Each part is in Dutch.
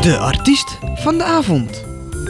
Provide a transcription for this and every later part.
De artiest van de avond.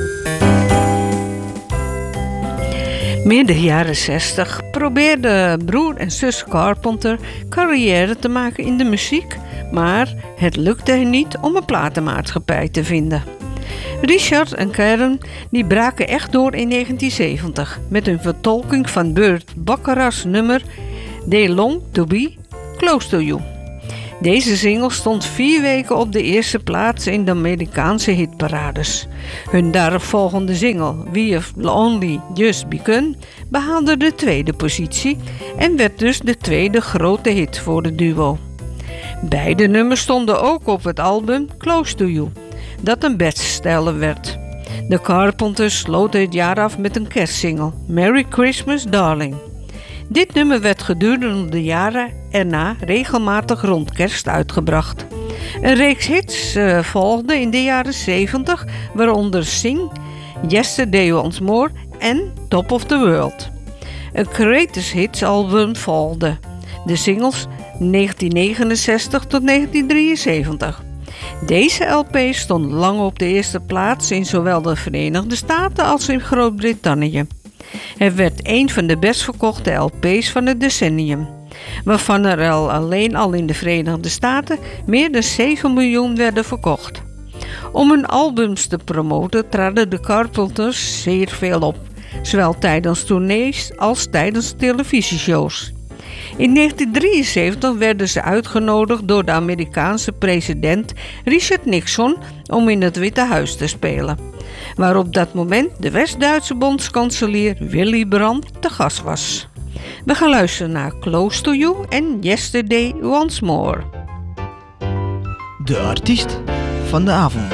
Midden jaren 60 probeerden broer en zus Carpenter carrière te maken in de muziek, maar het lukte hen niet om een platenmaatschappij te vinden. Richard en Karen die braken echt door in 1970 met hun vertolking van Burt Bacharach's nummer They Long to Be Close to You. Deze single stond 4 weken op de eerste plaats in de Amerikaanse hitparades. Hun daaropvolgende single We Have Only Just Begun behaalde de tweede positie en werd dus de tweede grote hit voor het duo. Beide nummers stonden ook op het album Close to You, dat een bestseller werd. De Carpenters sloten het jaar af met een kerstsingle, Merry Christmas Darling. Dit nummer werd gedurende de jaren erna regelmatig rond kerst uitgebracht. Een reeks hits volgde in de jaren 70, waaronder Sing, Yesterday Once More en Top of the World. Een Greatest Hits album volgde, de singles 1969 tot 1973. Deze LP stond lang op de eerste plaats in zowel de Verenigde Staten als in Groot-Brittannië. Het werd een van de best verkochte LP's van het decennium, waarvan er alleen al in de Verenigde Staten meer dan 7 miljoen werden verkocht. Om hun albums te promoten traden de Carpenters zeer veel op, zowel tijdens tournees als tijdens televisieshows. In 1973 werden ze uitgenodigd door de Amerikaanse president Richard Nixon om in het Witte Huis te spelen, waar op dat moment de West-Duitse bondskanselier Willy Brandt te gast was. We gaan luisteren naar Close to You en Yesterday Once More. De artiest van de avond.